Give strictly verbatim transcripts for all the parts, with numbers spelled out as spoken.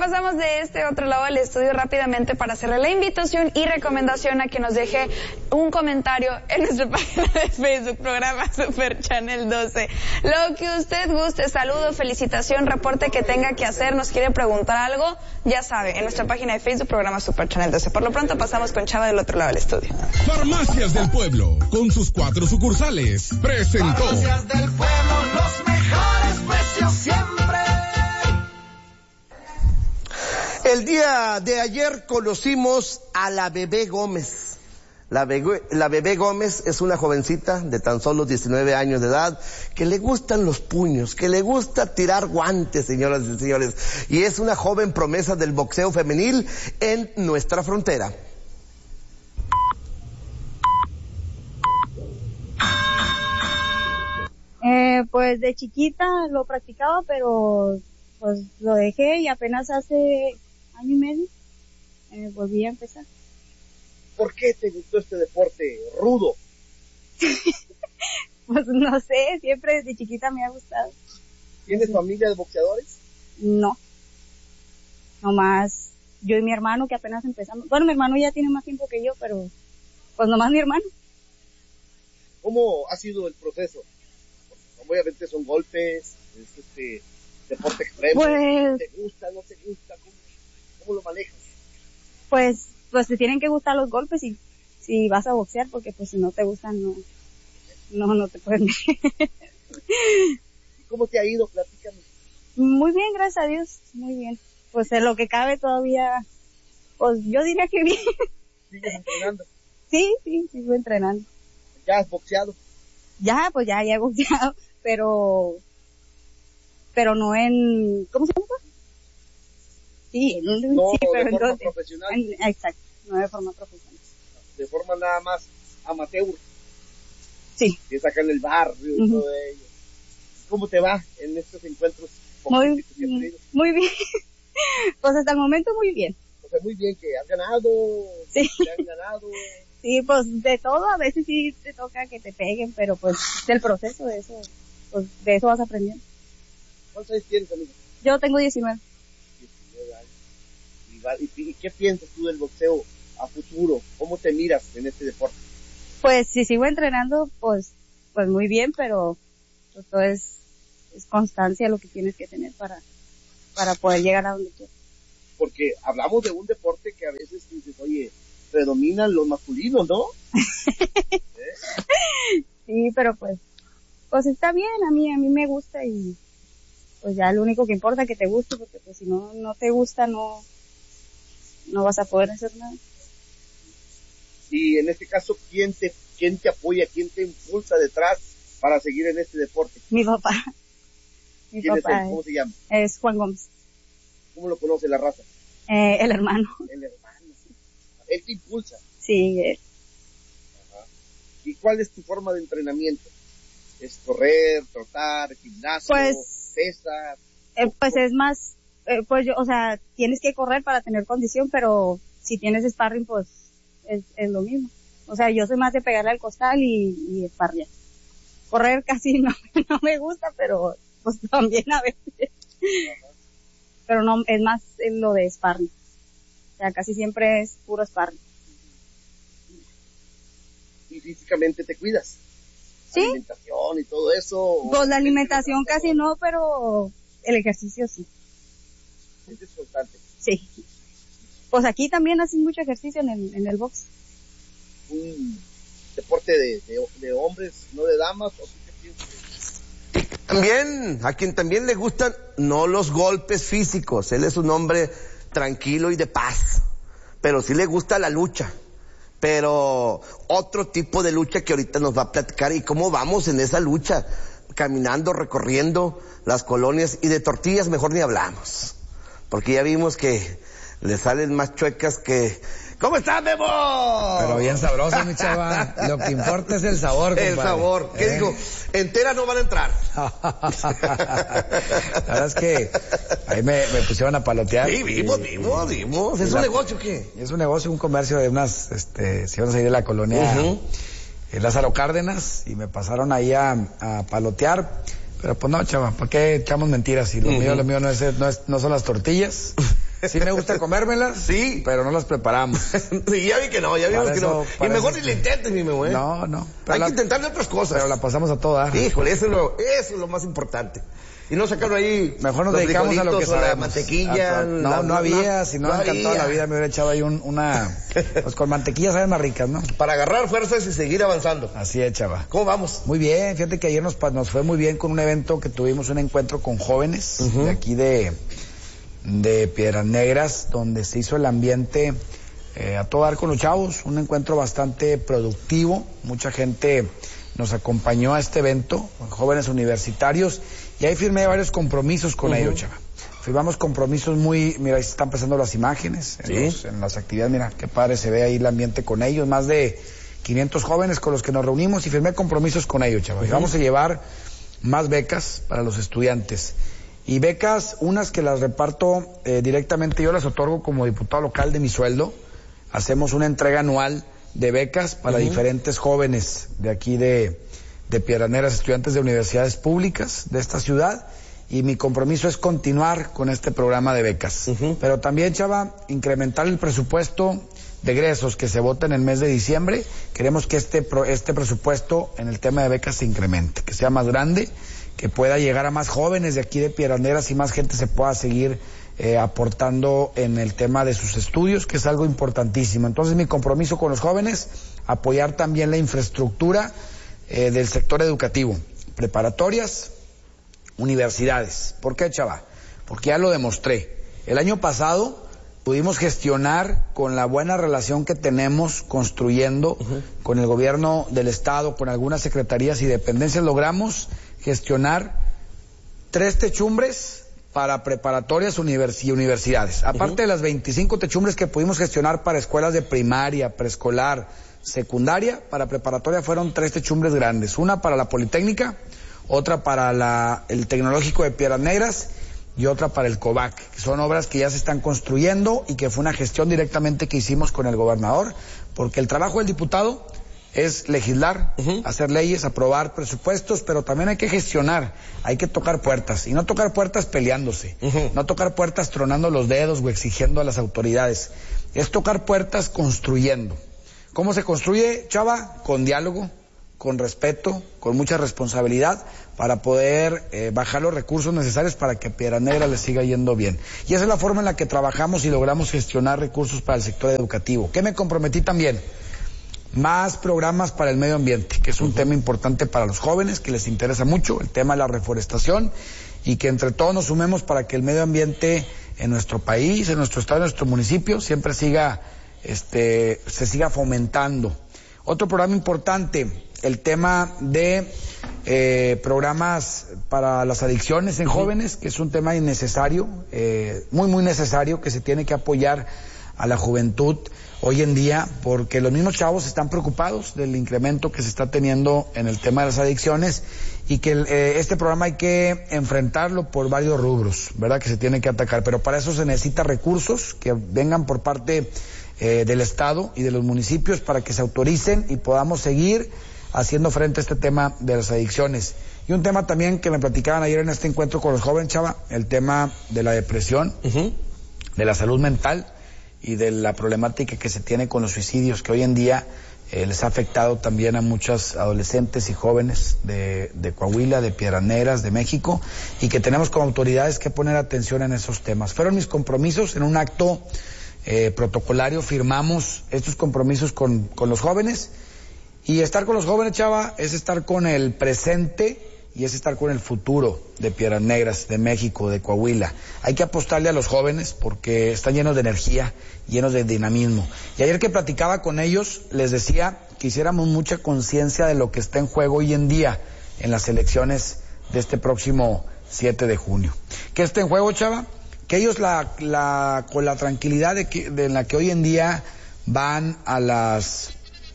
pasamos de este otro lado del estudio rápidamente para hacerle la invitación y recomendación a que nos deje un comentario en nuestra página de Facebook, programa Super Channel doce. Lo que usted guste, saludo, felicitación, reporte que tenga que hacer, nos quiere preguntar algo, ya sabe, en nuestra página de Facebook, programa Super Channel doce. Por lo pronto pasamos con Chava del otro lado del estudio. Farmacias del Pueblo, con sus cuatro sucursales, presentó. Farmacias del Pueblo, los mejores precios siempre. El día de ayer conocimos a la Bebé Gómez. La Bebé, la Bebé Gómez es una jovencita de tan solo diecinueve años de edad que le gustan los puños, que le gusta tirar guantes, señoras y señores. Y es una joven promesa del boxeo femenil en nuestra frontera. Eh, pues de chiquita lo practicaba, pero pues lo dejé y apenas hace año y medio eh, volví a empezar. ¿Por qué te gustó este deporte rudo? Pues no sé, siempre desde chiquita me ha gustado. ¿Tienes familia de boxeadores? No, nomás yo y mi hermano que apenas empezamos. Bueno, mi hermano ya tiene más tiempo que yo, pero pues nomás mi hermano. ¿Cómo ha sido el proceso? Obviamente son golpes, es este deporte extremo. Pues, ¿te gusta, no te gusta? ¿Cómo, cómo lo manejas? Pues, pues te tienen que gustar los golpes y si vas a boxear, porque pues si no te gustan, no, no, no te pueden. ¿Cómo te ha ido? Platícame. Muy bien, gracias a Dios, muy bien. Pues en lo que cabe todavía, pues yo diría que bien. ¿Sigues entrenando? Sí, sí, sigo entrenando. ¿Ya has boxeado? Ya, pues ya, ya he boxeado, pero, pero no en, ¿cómo se llama? Sí, en un, no, sí, pero de forma entonces, profesional. En, exacto, no de forma profesional. De forma nada más amateur. Sí. Que es acá en el barrio y uh-huh. todo ello. ¿Cómo te va en estos encuentros? Muy, muy bien. Pues hasta el momento muy bien. O sea, muy bien, que has ganado, sí. que han ganado. Sí, pues de todo, a veces sí te toca que te peguen, pero pues del proceso de eso, pues de eso vas aprendiendo. ¿Cuántos años tienes, amigo? Yo tengo diecinueve. diecinueve años. ¿Y, y, ¿Y qué piensas tú del boxeo a futuro? ¿Cómo te miras en este deporte? Pues si sigo entrenando, pues pues muy bien, pero pues todo es, es constancia lo que tienes que tener para, para poder llegar a donde quieras. Porque hablamos de un deporte que a veces dices, oye, predominan los masculinos, ¿no? ¿Eh? Sí, pero pues, pues está bien, a mí, a mí me gusta y pues ya lo único que importa es que te guste, porque pues si no, no te gusta, no, no vas a poder hacer nada. Y en este caso, ¿quién te, quién te apoya, quién te impulsa detrás para seguir en este deporte? Mi papá. Mi ¿Quién papá es él? ¿Cómo se llama? Es Juan Gómez. ¿Cómo lo conoce la raza? Eh, el hermano. El hermano. Él te impulsa. Sí, él. Ajá. ¿Y cuál es tu forma de entrenamiento? ¿Es correr, trotar, gimnasio, pues, pesas? Eh, pues es más, eh, pues yo, o sea, tienes que correr para tener condición, pero si tienes sparring, pues es, es lo mismo. O sea, yo soy más de pegarle al costal y, y sparring. Correr casi no, no me gusta, pero pues también a veces. Ajá. Pero no, es más en lo de sparring. O sea, casi siempre es puro sparring. ¿Y físicamente te cuidas? Sí. Alimentación y todo eso. Pues la alimentación casi no, pero el ejercicio sí. Es constante. Sí. Pues aquí también hacen mucho ejercicio en el, en el box. Un deporte de, de, de hombres, no de damas, ¿o qué piensas? También, a quien también le gustan, no los golpes físicos, él es un hombre tranquilo y de paz, pero sí le gusta la lucha, pero otro tipo de lucha que ahorita nos va a platicar y cómo vamos en esa lucha, caminando, recorriendo las colonias, y de tortillas mejor ni hablamos, porque ya vimos que le salen más chuecas que... ¿Cómo estás, Memo? Pero bien sabroso, mi chava. Lo que importa es el sabor, compadre. El sabor. ¿Qué ¿Eh? digo? Enteras no van a entrar. La verdad es que ahí me, me pusieron a palotear. Sí, vimos, vimos, vimos. ¿Es un negocio qué? Es un negocio, un comercio de unas, este, señoras ahí de la colonia uh-huh. Lázaro Cárdenas, y me pasaron ahí a, a palotear. Pero pues no, chava, ¿por qué echamos mentiras? Si lo uh-huh. mío, lo mío no es, no es, no son las tortillas. Sí me gusta comérmelas, sí, pero no las preparamos. Sí, ya vi que no, ya vimos que no. Y mejor ni le intentes, mi Memo, ¿eh? No, no. Hay la, que intentarle otras cosas. Pero la pasamos a todo dar. Híjole, eso es lo, eso es lo más importante. Y no sacarlo ahí. Mejor nos dedicamos a lo que sabemos. La mantequilla. A, no, la, no había, no, si no, no encantado la vida me hubiera echado ahí un, una... Pues con mantequilla saben más ricas, ¿no? Para agarrar fuerzas y seguir avanzando. Así es, chava. ¿Cómo vamos? Muy bien, fíjate que ayer nos, nos fue muy bien con un evento que tuvimos, un encuentro con jóvenes uh-huh. de aquí de, de Piedras Negras, donde se hizo el ambiente eh, a todo dar con los chavos, un encuentro bastante productivo, mucha gente nos acompañó a este evento, jóvenes universitarios, y ahí firmé varios compromisos con uh-huh. ellos, chava. Firmamos compromisos muy, mira, ahí están pasando las imágenes, en, ¿sí? los, en las actividades, mira, qué padre se ve ahí el ambiente con ellos, más de quinientos jóvenes con los que nos reunimos y firmé compromisos con ellos, chava. Uh-huh. Y vamos a llevar más becas para los estudiantes. Y becas, unas que las reparto eh, directamente, yo las otorgo como diputado local de mi sueldo. Hacemos una entrega anual de becas para uh-huh. diferentes jóvenes de aquí de, de Piedras Negras, estudiantes de universidades públicas de esta ciudad, y mi compromiso es continuar con este programa de becas. Uh-huh. Pero también, chava, incrementar el presupuesto de egresos que se vota en el mes de diciembre. Queremos que este, este presupuesto en el tema de becas se incremente, que sea más grande, que pueda llegar a más jóvenes de aquí de Piedras Negras y más gente se pueda seguir Eh, aportando en el tema de sus estudios, que es algo importantísimo. Entonces mi compromiso con los jóvenes, apoyar también la infraestructura eh, del sector educativo, preparatorias, universidades. ¿Por qué, chava? Porque ya lo demostré. El año pasado pudimos gestionar con la buena relación que tenemos construyendo uh-huh. con el gobierno del estado, con algunas secretarías y dependencias, logramos gestionar tres techumbres para preparatorias univers y universidades. Aparte uh-huh. de las veinticinco techumbres que pudimos gestionar para escuelas de primaria, preescolar, secundaria, para preparatoria fueron tres techumbres grandes. Una para la Politécnica, otra para la, el Tecnológico de Piedras Negras y otra para el COVAC, que son obras que ya se están construyendo y que fue una gestión directamente que hicimos con el gobernador, porque el trabajo del diputado es legislar, uh-huh. hacer leyes, aprobar presupuestos, pero también hay que gestionar, hay que tocar puertas, y no tocar puertas peleándose, uh-huh. no tocar puertas tronando los dedos o exigiendo a las autoridades, es tocar puertas construyendo. ¿Cómo se construye, chava? Con diálogo, con respeto, con mucha responsabilidad, para poder eh, bajar los recursos necesarios para que a Piedras Negras le siga yendo bien. Y esa es la forma en la que trabajamos y logramos gestionar recursos para el sector educativo. ¿Qué me comprometí también? Más programas para el medio ambiente, que es un uh-huh. tema importante para los jóvenes, que les interesa mucho, el tema de la reforestación, y que entre todos nos sumemos para que el medio ambiente en nuestro país, en nuestro estado, en nuestro municipio, siempre siga, este, se siga fomentando. Otro programa importante, el tema de eh, programas para las adicciones en uh-huh. jóvenes, que es un tema innecesario, eh, muy, muy necesario, que se tiene que apoyar a la juventud hoy en día, porque los mismos chavos están preocupados del incremento que se está teniendo en el tema de las adicciones, y que eh, este programa hay que enfrentarlo por varios rubros, ¿verdad? Que se tiene que atacar, pero para eso se necesita recursos que vengan por parte eh, del Estado y de los municipios para que se autoricen y podamos seguir haciendo frente a este tema de las adicciones. Y un tema también que me platicaban ayer en este encuentro con los jóvenes, chava, el tema de la depresión, uh-huh. de la salud mental y de la problemática que se tiene con los suicidios, que hoy en día eh, les ha afectado también a muchos adolescentes y jóvenes de, de Coahuila, de Piedras Negras, de México, y que tenemos como autoridades que poner atención en esos temas. Fueron mis compromisos en un acto eh, protocolario, firmamos estos compromisos con, con los jóvenes, y estar con los jóvenes, chava, es estar con el presente y es estar con el futuro de Piedras Negras, de México, de Coahuila. Hay que apostarle a los jóvenes porque están llenos de energía, llenos de dinamismo. Y ayer que platicaba con ellos, les decía que hiciéramos mucha conciencia de lo que está en juego hoy en día en las elecciones de este próximo siete de junio. ¿Qué está en juego, chava? Que ellos la, la, con la tranquilidad de, que, de la que hoy en día van a las...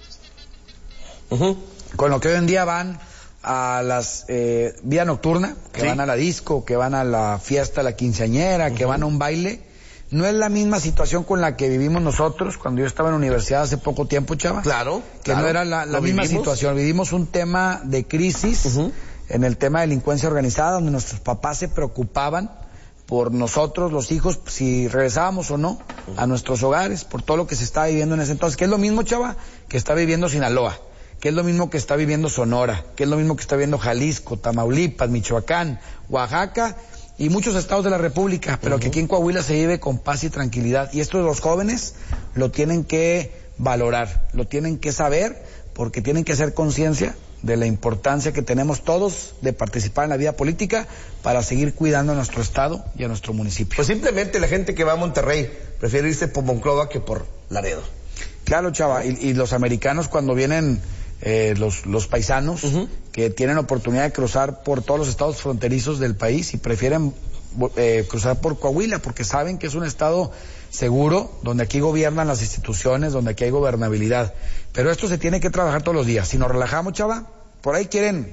Uh-huh. Con lo que hoy en día van a las eh, vida nocturna, que sí. van a la disco, que van a la fiesta, la quinceañera, uh-huh. que van a un baile, no es la misma situación con la que vivimos nosotros cuando yo estaba en la universidad hace poco tiempo, chava. Claro. Que claro. no era la, la misma vivimos? situación. Vivimos un tema de crisis uh-huh. en el tema de delincuencia organizada, donde nuestros papás se preocupaban por nosotros, los hijos, si regresábamos o no a nuestros hogares, por todo lo que se estaba viviendo en ese entonces, que es lo mismo, Chava, que está viviendo Sinaloa, que es lo mismo que está viviendo Sonora, que es lo mismo que está viviendo Jalisco, Tamaulipas, Michoacán, Oaxaca y muchos estados de la República, pero uh-huh. que aquí en Coahuila se vive con paz y tranquilidad. Y esto los jóvenes lo tienen que valorar, lo tienen que saber, porque tienen que hacer conciencia de la importancia que tenemos todos de participar en la vida política para seguir cuidando a nuestro estado y a nuestro municipio. Pues simplemente la gente que va a Monterrey prefiere irse por Monclova que por Laredo. Claro, Chava, y, y los americanos cuando vienen, eh, los, los paisanos, uh-huh. que tienen oportunidad de cruzar por todos los estados fronterizos del país y prefieren eh, cruzar por Coahuila porque saben que es un estado seguro, donde aquí gobiernan las instituciones, donde aquí hay gobernabilidad. Pero esto se tiene que trabajar todos los días. Si nos relajamos, Chava, por ahí quieren,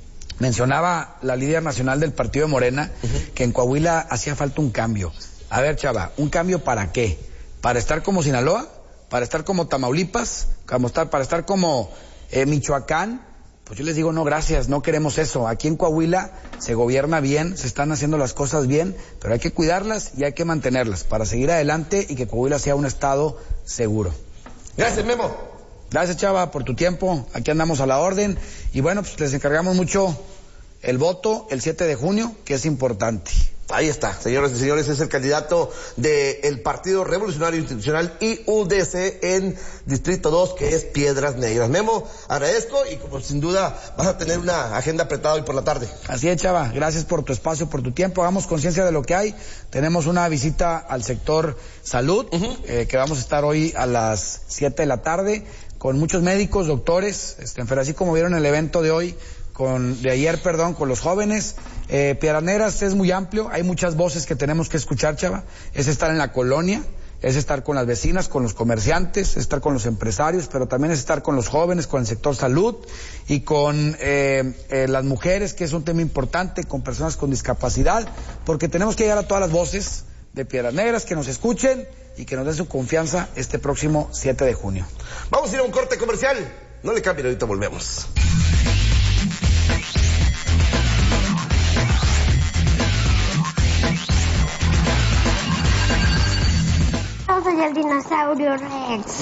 mencionaba la líder nacional del partido de Morena, uh-huh. que en Coahuila hacía falta un cambio. A ver, Chava, ¿un cambio para qué? ¿Para estar como Sinaloa? ¿Para estar como Tamaulipas? ¿Para estar, para estar como eh, Michoacán? Pues yo les digo, no, gracias, no queremos eso. Aquí en Coahuila se gobierna bien, se están haciendo las cosas bien, pero hay que cuidarlas y hay que mantenerlas para seguir adelante y que Coahuila sea un estado seguro. Gracias, Memo. Gracias, Chava, por tu tiempo. Aquí andamos a la orden. Y bueno, pues les encargamos mucho el voto el siete de junio, que es importante. Ahí está, señoras y señores, es el candidato del Partido Revolucionario Institucional I U D C en Distrito dos, que es Piedras Negras. Memo, agradezco y como sin duda vas a tener una agenda apretada hoy por la tarde. Así es, Chava, gracias por tu espacio, por tu tiempo, hagamos conciencia de lo que hay. Tenemos una visita al sector salud, uh-huh. eh, que vamos a estar hoy a las siete de la tarde, con muchos médicos, doctores, este, así como vieron el evento de hoy, con, de ayer, perdón, con los jóvenes. Eh, Piedras Negras es muy amplio, hay muchas voces que tenemos que escuchar, Chava. Es estar en la colonia, es estar con las vecinas, con los comerciantes, es estar con los empresarios, pero también es estar con los jóvenes, con el sector salud y con eh, eh, las mujeres, que es un tema importante, con personas con discapacidad, porque tenemos que llegar a todas las voces de Piedras Negras, que nos escuchen y que nos den su confianza este próximo siete de junio. Vamos a ir a un corte comercial, no le cambien, ahorita volvemos. Soy el dinosaurio Rex.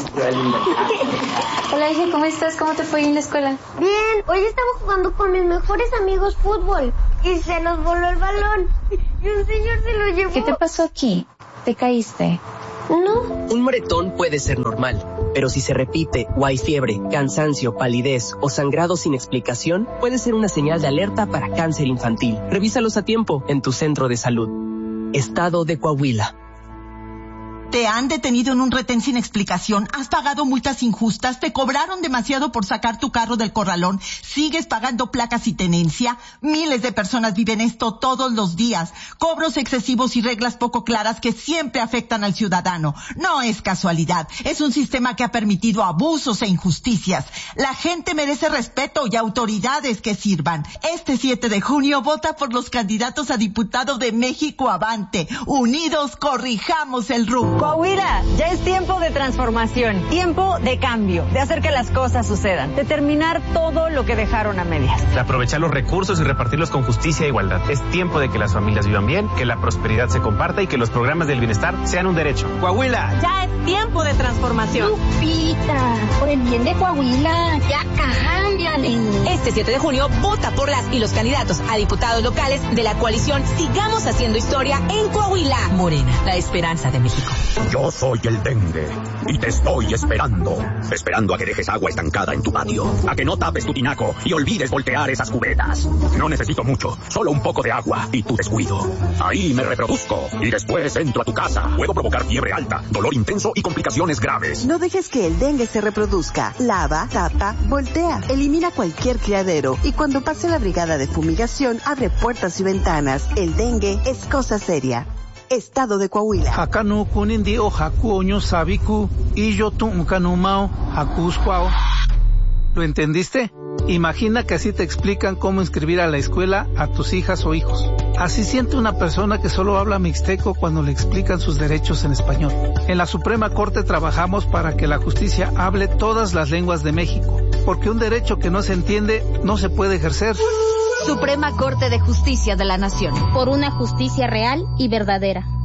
Hola, hija, ¿cómo estás? ¿Cómo te fue en la escuela? Bien, hoy estaba jugando con mis mejores amigos fútbol y se nos voló el balón y un señor se lo llevó. ¿Qué te pasó aquí? ¿Te caíste? No. Un moretón puede ser normal, pero si se repite o hay fiebre, cansancio, palidez o sangrado sin explicación, puede ser una señal de alerta para cáncer infantil. Revísalos a tiempo en tu centro de salud. Estado de Coahuila. ¿Te han detenido en un retén sin explicación? ¿Has pagado multas injustas? ¿Te cobraron demasiado por sacar tu carro del corralón? ¿Sigues pagando placas y tenencia? Miles de personas viven esto todos los días. Cobros excesivos y reglas poco claras que siempre afectan al ciudadano. No es casualidad. Es un sistema que ha permitido abusos e injusticias. La gente merece respeto y autoridades que sirvan. Este siete de junio vota por los candidatos a diputado de México Avante. Unidos corrijamos el rumbo. Coahuila, ya es tiempo de transformación, tiempo de cambio, de hacer que las cosas sucedan, de terminar todo lo que dejaron a medias. De aprovechar los recursos y repartirlos con justicia e igualdad. Es tiempo de que las familias vivan bien, que la prosperidad se comparta y que los programas del bienestar sean un derecho. Coahuila. Ya es tiempo de transformación. Lupita, por el bien de Coahuila, ya cámbiale. Este siete de junio, vota por las y los candidatos a diputados locales de la coalición Sigamos Haciendo Historia en Coahuila. Morena, la esperanza de México. Yo soy el dengue y te estoy esperando. Esperando a que dejes agua estancada en tu patio, a que no tapes tu tinaco y olvides voltear esas cubetas. No necesito mucho, solo un poco de agua y tu descuido. Ahí me reproduzco y después entro a tu casa. Puedo provocar fiebre alta, dolor intenso y complicaciones graves. No dejes que el dengue se reproduzca. Lava, tapa, voltea. Elimina cualquier criadero y cuando pase la brigada de fumigación, abre puertas y ventanas. El dengue es cosa seria. Estado de Coahuila. Hakanu kunindi o haku oño sabiku y yo tuncanumao hakuscuao. ¿Lo entendiste? Imagina que así te explican cómo inscribir a la escuela a tus hijas o hijos. Así siente una persona que solo habla mixteco cuando le explican sus derechos en español. En la Suprema Corte trabajamos para que la justicia hable todas las lenguas de México, porque un derecho que no se entiende no se puede ejercer. Suprema Corte de Justicia de la Nación. Por una justicia real y verdadera.